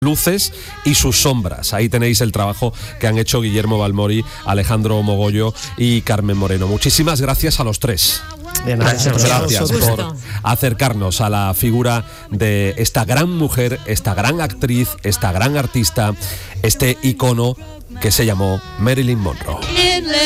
luces y sus sombras. Ahí tenéis el trabajo que han hecho Guillermo Balmori, Alejandro Mogollo y Carmen Moreno. Muchísimas gracias a los tres. Gracias por acercarnos a la figura de esta gran mujer, esta gran actriz, esta gran artista, este icono que se llamó Marilyn Monroe.